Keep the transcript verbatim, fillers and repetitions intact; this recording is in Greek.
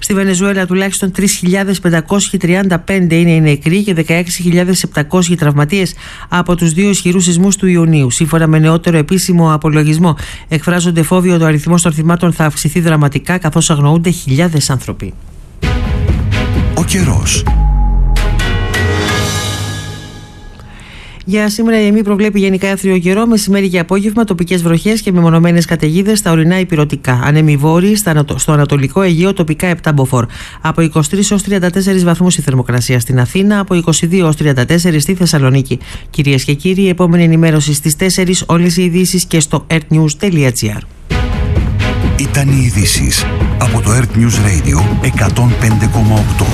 Στη Βενεζουέλα τουλάχιστον τρεις χιλιάδες πεντακόσιοι τριάντα πέντε είναι οι νεκροί και δεκαέξι χιλιάδες επτακόσιοι τραυματίες από τους δύο ισχυρούς σεισμούς του Ιουνίου. Σύμφωνα με νεότερο επίσημο απολογισμό, εκφράζονται φόβοι ότι ο αριθμός των θυμάτων θα αυξηθεί δραματικά, καθώς αγνοούνται χιλιάδες άνθρωποι. Ο καιρός. Για σήμερα η ΕΜΗ προβλέπει γενικά άθριο καιρό, μεσημέρι και απόγευμα, τοπικές βροχές και μεμονωμένες καταιγίδες στα ορεινά υπηρωτικά. Ανέμοι βόρειοι στο ανατολικό Αιγαίο, τοπικά επτά μποφόρ. Από είκοσι τρεις έως τριάντα τέσσερις βαθμούς η θερμοκρασία στην Αθήνα, από είκοσι δύο έως τριάντα τέσσερα στη Θεσσαλονίκη. Κυρίες και κύριοι, η επόμενη ενημέρωση στις τέσσερις, όλες οι ειδήσεις και στο ertnews τελεία gr. Ήταν οι ειδήσεις από το Earth News Radio εκατόν πέντε κόμμα οκτώ.